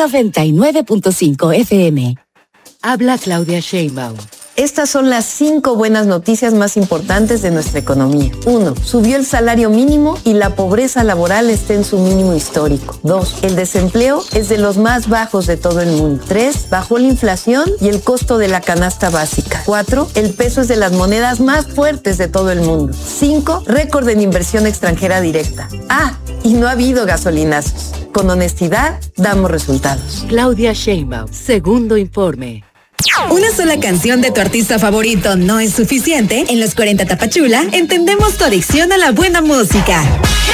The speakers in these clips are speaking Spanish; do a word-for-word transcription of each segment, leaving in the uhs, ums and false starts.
noventa y nueve punto cinco F M. Habla Claudia Sheinbaum. Estas son las cinco buenas noticias más importantes de nuestra economía. Uno, subió el salario mínimo y la pobreza laboral está en su mínimo histórico. Dos, el desempleo es de los más bajos de todo el mundo. Tres, bajó la inflación y el costo de la canasta básica. Cuatro, el peso es de las monedas más fuertes de todo el mundo. Cinco, récord en inversión extranjera directa. Ah, y no ha habido gasolinazos. Con honestidad, damos resultados. Claudia Sheinbaum, segundo informe. Una sola canción de tu artista favorito no es suficiente. En los cuarenta Tapachula entendemos tu adicción a la buena música.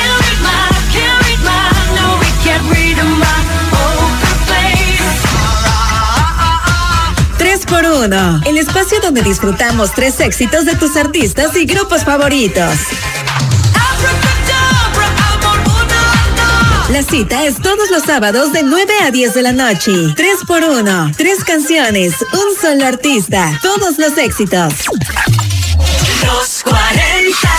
Tres por uno, el espacio donde disfrutamos tres éxitos de tus artistas y grupos favoritos. La cita es todos los sábados de nueve a diez de la noche. Tres por uno. Tres canciones, un solo artista. Todos los éxitos. Los cuarenta.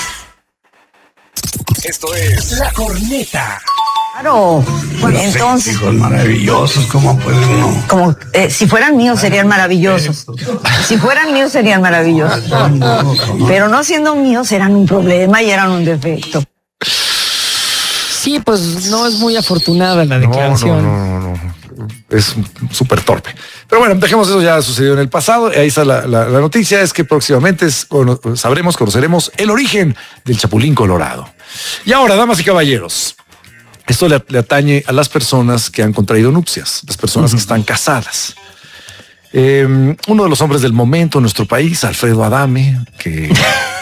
Esto es La Corneta. Claro, bueno, entonces... Hijos maravillosos, ¿cómo puede uno? Como, eh, si fueran míos serían maravillosos. Si fueran míos serían maravillosos. Pero no siendo míos eran un problema y eran un defecto. Sí, pues no es muy afortunada la declaración. No, no, no, no, no. Es súper torpe. Pero bueno, dejemos eso, ya sucedió en el pasado. Ahí está la, la, la noticia, es que próximamente es, bueno, sabremos, conoceremos el origen del Chapulín Colorado. Y ahora, damas y caballeros, esto le, le atañe a las personas que han contraído nupcias, las personas uh-huh. que están casadas. Eh, uno de los hombres del momento en nuestro país, Alfredo Adame, que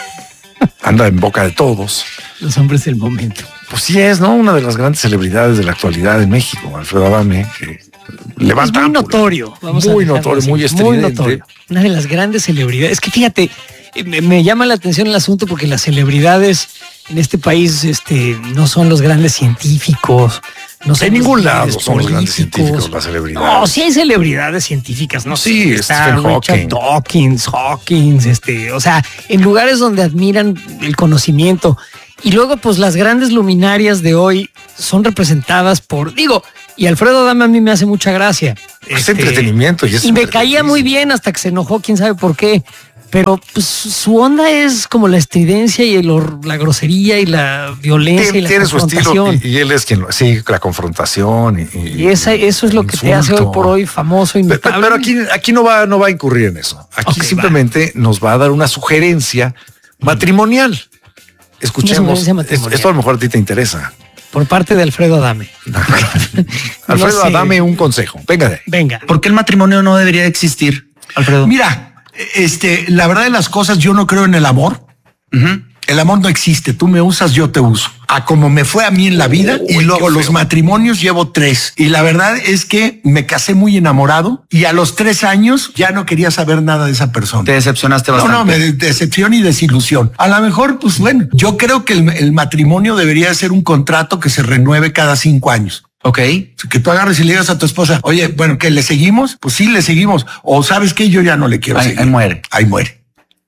anda en boca de todos. Los hombres del momento. Pues sí es, ¿no? Una de las grandes celebridades de la actualidad en México, Alfredo Adame, que levanta... Es muy notorio. Vamos muy a notorio, así, muy estridente. Muy notorio. Una de las grandes celebridades. Es que fíjate, me, me llama la atención el asunto porque las celebridades en este país este, no son los grandes científicos. No en ningún lado son los grandes científicos, las celebridades. No, sí hay celebridades científicas, ¿no? Sí, está Stephen Richard Hawking. Dawkins, Hawkins, este, o sea, en lugares donde admiran el conocimiento. Y luego, pues, las grandes luminarias de hoy son representadas por, digo, y Alfredo Adame a mí me hace mucha gracia. Es este, entretenimiento. Y, es y me caía muy bien hasta que se enojó, quién sabe por qué. Pero pues, su onda es como la estridencia y el, la grosería y la violencia Tien, y la tiene confrontación. su estilo y, y él es quien lo... Sí, la confrontación. Y, y, y esa, eso es lo que te hace hoy por hoy famoso, innotable. Pero, pero aquí, aquí no, va, no va a incurrir en eso. Aquí okay, simplemente va. nos va a dar una sugerencia matrimonial. Escuchemos. Matrimonial. Esto a lo mejor a ti te interesa. Por parte de Alfredo Adame. Alfredo no Adame, un consejo. Venga de. Venga. ¿Por qué el matrimonio no debería existir, Alfredo? Mira, este, la verdad de las cosas, yo no creo en el amor. Uh-huh. El amor no existe. Tú me usas, yo te uso. A como me fue a mí en la vida. Uy, y luego los matrimonios llevo tres. Y la verdad es que me casé muy enamorado y a los tres años ya no quería saber nada de esa persona. Te decepcionaste bastante. No, no, me de- decepción y desilusión. A lo mejor, pues bueno, yo creo que el, el matrimonio debería ser un contrato que se renueve cada cinco años. Ok. Que tú agarres y le digas a tu esposa, oye, bueno, ¿que le seguimos? Pues sí, le seguimos. O ¿sabes qué? Yo ya no le quiero ahí, seguir. Ahí muere. Ahí muere.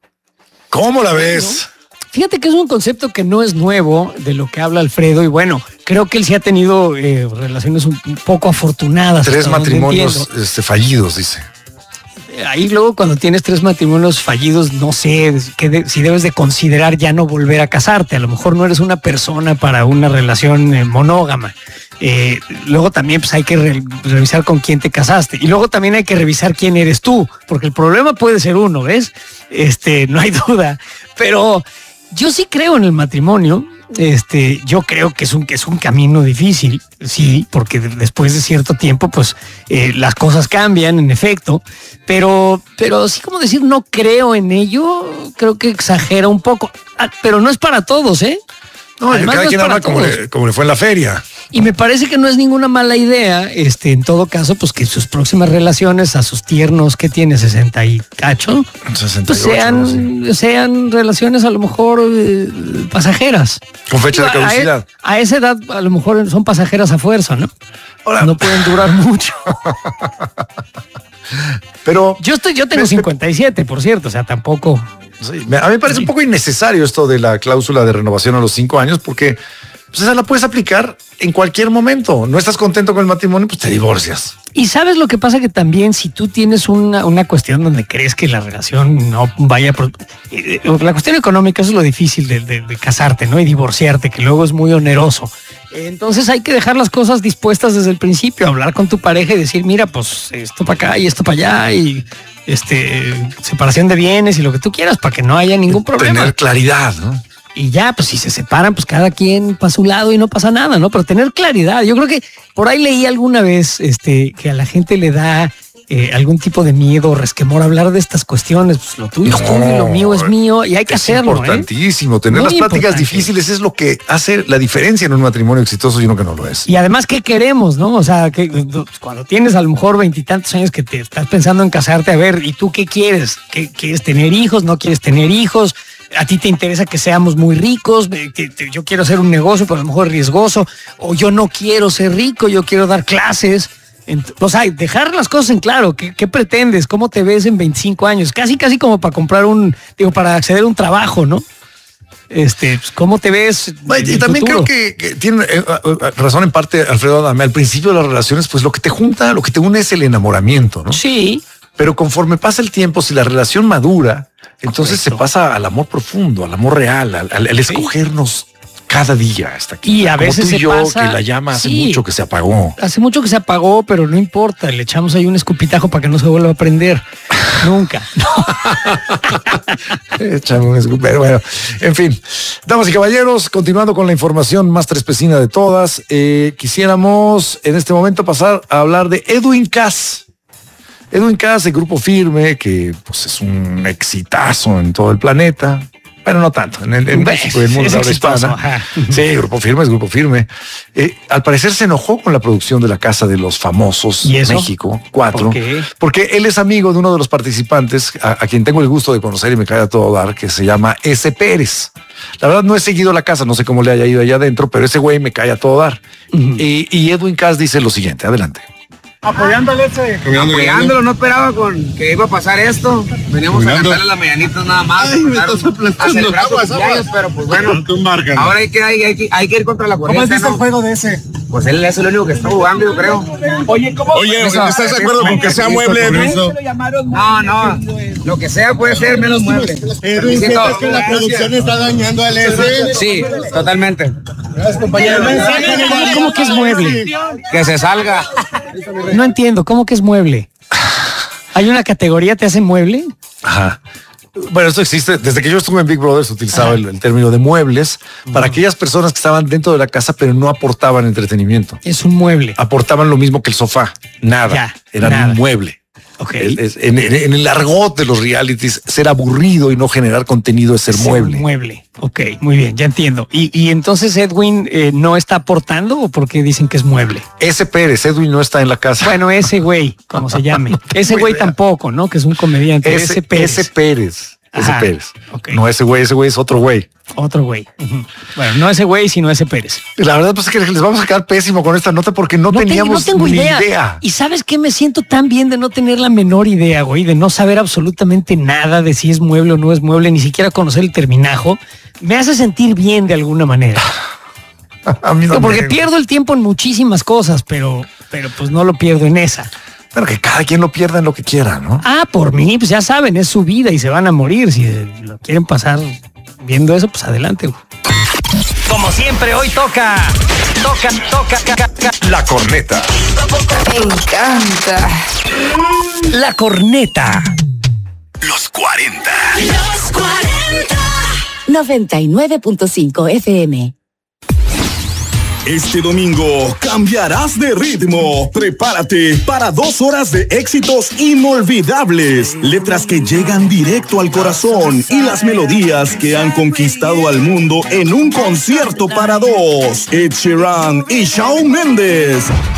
¿Cómo la ves? Fíjate que es un concepto que no es nuevo de lo que habla Alfredo y bueno, creo que él sí ha tenido eh, relaciones un poco afortunadas. Tres matrimonios este, fallidos, dice. Ahí luego cuando tienes tres matrimonios fallidos, no sé que de, si debes de considerar ya no volver a casarte. A lo mejor no eres una persona para una relación eh, monógama. Eh, luego también pues hay que re- revisar con quién te casaste. Y luego también hay que revisar quién eres tú. Porque el problema puede ser uno, ¿ves? Este, no hay duda. Pero yo sí creo en el matrimonio. Este, yo creo que es un, que es un camino difícil, sí, porque después de cierto tiempo, pues eh, las cosas cambian, en efecto, pero, pero así como decir no creo en ello, creo que exagera un poco, ah, pero no es para todos, ¿eh? No, Además, cada no quien habla como le, como le fue en la feria. Y me parece que no es ninguna mala idea, este, en todo caso, pues que sus próximas relaciones a sus tiernos, que tiene sesenta y cacho, sesenta y ocho, pues sean, sí. sean relaciones a lo mejor eh, pasajeras. Con fecha de caducidad. A, a esa edad a lo mejor son pasajeras a fuerza, ¿no? Ahora, no pueden durar mucho. Pero yo estoy, yo tengo me, cincuenta y siete, por cierto, o sea, tampoco. Sí, a mí me parece sí. un poco innecesario esto de la cláusula de renovación a los cinco años, porque pues esa la puedes aplicar en cualquier momento. No estás contento con el matrimonio, pues te divorcias. Y sabes lo que pasa, que también si tú tienes una, una cuestión donde crees que la relación no vaya... Por, eh, la cuestión económica, eso es lo difícil de, de, de casarte, ¿no? Y divorciarte, que luego es muy oneroso. Entonces hay que dejar las cosas dispuestas desde el principio, hablar con tu pareja y decir, mira, pues esto para acá y esto para allá y este separación de bienes y lo que tú quieras para que no haya ningún problema. Tener claridad, ¿no? Y ya, pues si se separan, pues cada quien para su lado y no pasa nada, ¿no? Pero tener claridad. Yo creo que por ahí leí alguna vez este, que a la gente le da eh, algún tipo de miedo o resquemor hablar de estas cuestiones. Pues lo tuyo es tuyo y lo mío es mío y hay que es hacerlo. Importantísimo. ¿eh? Tener Muy las pláticas importante. difíciles es lo que hace la diferencia en un matrimonio exitoso y uno que no lo es. Y además, ¿qué queremos, no? O sea, que cuando tienes a lo mejor veintitantos años que te estás pensando en casarte, a ver, ¿y tú qué quieres? ¿Qué, ¿Quieres tener hijos? ¿No quieres tener hijos? ¿A ti te interesa que seamos muy ricos? Que, que yo quiero hacer un negocio, pero a lo mejor es riesgoso. O yo no quiero ser rico, yo quiero dar clases. Ent- o sea, dejar las cosas en claro. ¿Qué, ¿Qué pretendes? ¿Cómo te ves en veinticinco años? Casi, casi como para comprar un, digo, para acceder a un trabajo, ¿no? Este, pues, ¿cómo te ves? Y también futuro? creo que, que tiene eh, razón en parte, Alfredo Adame. Al principio de las relaciones, pues lo que te junta, lo que te une es el enamoramiento, ¿no? Sí. Pero conforme pasa el tiempo, si la relación madura, entonces Correcto. se pasa al amor profundo, al amor real, al, al, al escogernos cada día hasta aquí. Y a Como veces tú y se yo, pasa, que la llama hace sí. mucho que se apagó. Hace mucho que se apagó, pero no importa. Le echamos ahí un escupitajo para que no se vuelva a prender. Nunca. Echamos un escupitajo. Pero bueno, en fin. Damas y caballeros, continuando con la información más trespecina de todas, eh, quisiéramos en este momento pasar a hablar de Edwin Cass. Edwin Cass, de Grupo Firme, que pues es un exitazo en todo el planeta. Pero no tanto, en, el, en México y el mundo de habla hispana. Sí, Grupo Firme es Grupo Firme. Eh, al parecer se enojó con la producción de La Casa de los Famosos ¿Y eso? México cuatro, ¿Por qué? Porque él es amigo de uno de los participantes a, a quien tengo el gusto de conocer y me cae a todo dar, que se llama S. Pérez. La verdad no he seguido La Casa, no sé cómo le haya ido allá adentro, pero ese güey me cae a todo dar. Uh-huh. y, y Edwin Cass dice lo siguiente, adelante. Apoyándole ese. Apoyándolo, no esperaba con que iba a pasar esto. Veníamos a cantarle las mañanitas nada más. Ay, a, a celebrar su cumpleaños, pero pues bueno. Ahora hay que, hay, hay, que, hay que ir contra la corriente. ¿Cómo es ¿no? el juego de ese? Pues él es el único que está jugando, yo creo. Oye, ¿cómo? Oye, ¿estás de acuerdo con que sea mueble, Edwin? No, no. Lo que sea puede ser menos mueble. Edwin, ¿sientes que la producción está dañando al S? Sí, totalmente. Gracias, compañero. ¿Cómo, ¿Cómo que es mueble? Que se salga. No entiendo, ¿cómo que es mueble? ¿Hay una categoría te hace mueble? Ajá. Bueno, esto existe. Desde que yo estuve en Big Brother se utilizaba el, el término de muebles para aquellas personas que estaban dentro de la casa pero no aportaban entretenimiento. Es un mueble. Aportaban lo mismo que el sofá. Nada. Ya, Eran nada. un mueble. Okay. El, es, en, en, en el argot de los realities, ser aburrido y no generar contenido es ser Ser mueble. Mueble. Ok, muy bien, ya entiendo. ¿Y, y entonces Edwin eh, no está aportando o por qué dicen que es mueble? Ese Pérez, Edwin no está en la casa. Bueno, ese güey, como se llame. Ese güey tampoco, ¿no? Que es un comediante. Ese, ese Pérez. Ese Pérez. Ese Ajá, Pérez. okay. No ese güey, ese güey es otro güey. Otro güey. Uh-huh. Bueno, no ese güey, sino ese Pérez. La verdad pues es que les vamos a quedar pésimo con esta nota porque no, no teníamos te, no tengo ni idea. idea. Y ¿sabes qué? Me siento tan bien de no tener la menor idea, güey, de no saber absolutamente nada de si es mueble o no es mueble, ni siquiera conocer el terminajo. Me hace sentir bien de alguna manera. A mí no Porque me... pierdo el tiempo en muchísimas cosas, pero, pero pues no lo pierdo en esa. Pero que cada quien lo pierda en lo que quiera, ¿no? Ah, por mí, pues ya saben, es su vida y se van a morir. Si lo quieren pasar viendo eso, pues adelante, güey. Como siempre, hoy toca, toca, toca, toca. La corneta. Me encanta. La corneta. Los cuarenta. Los cuarenta. noventa y nueve punto cinco F M. Este domingo cambiarás de ritmo. Prepárate para dos horas de éxitos inolvidables, letras que llegan directo al corazón y las melodías que han conquistado al mundo en un concierto para dos. Ed Sheeran y Shawn Mendes